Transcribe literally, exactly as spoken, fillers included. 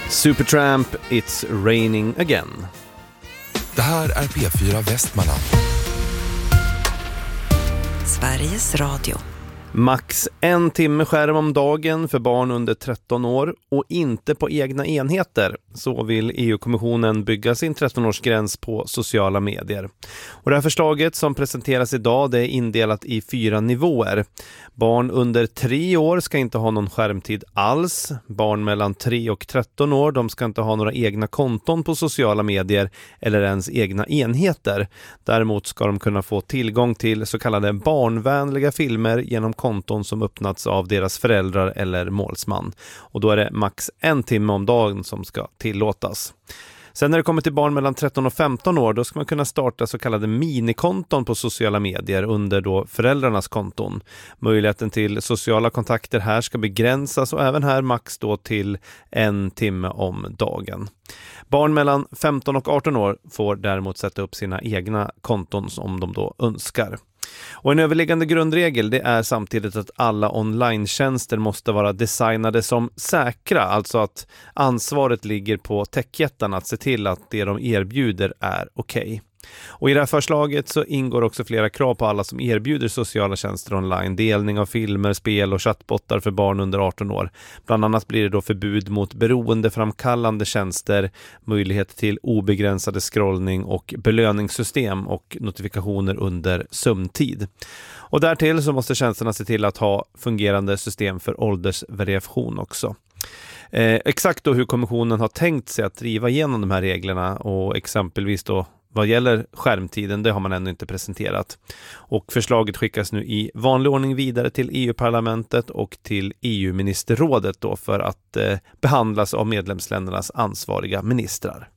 Supertramp, It's Raining Again. Det här är P fyra Västmanland. Sveriges Radio. Max en timme skärm om dagen för barn under tretton år och inte på egna enheter. Så vill E U-kommissionen bygga sin tretton-årsgräns på sociala medier. Och det här förslaget som presenteras idag, det är indelat i fyra nivåer. Barn under tre år ska inte ha någon skärmtid alls. Barn mellan tre och tretton år, de ska inte ha några egna konton på sociala medier eller ens egna enheter. Däremot ska de kunna få tillgång till så kallade barnvänliga filmer genom konton som öppnats av deras föräldrar eller målsman. Och då är det max en timme om dagen som ska tillåtas. Sen när det kommer till barn mellan tretton och femton år, då ska man kunna starta så kallade minikonton på sociala medier under då föräldrarnas konton. Möjligheten till sociala kontakter här ska begränsas och även här max då till en timme om dagen. Barn mellan femton och arton år får däremot sätta upp sina egna konton om de då önskar. Och en överliggande grundregel, det är samtidigt att alla online-tjänster måste vara designade som säkra, alltså att ansvaret ligger på techjättarna att se till att det de erbjuder är okej. Och i det här förslaget så ingår också flera krav på alla som erbjuder sociala tjänster online, delning av filmer, spel och chattbottar för barn under arton år. Bland annat blir det då förbud mot beroendeframkallande tjänster, möjlighet till obegränsade scrollning och belöningssystem och notifikationer under sömntid. Och därtill så måste tjänsterna se till att ha fungerande system för åldersverifikation också. Eh, exakt då hur kommissionen har tänkt sig att driva igenom de här reglerna och exempelvis då vad gäller skärmtiden, det har man ännu inte presenterat. Och förslaget skickas nu i vanlig ordning vidare till E U-parlamentet och till E U-ministerrådet då för att eh, behandlas av medlemsländernas ansvariga ministrar.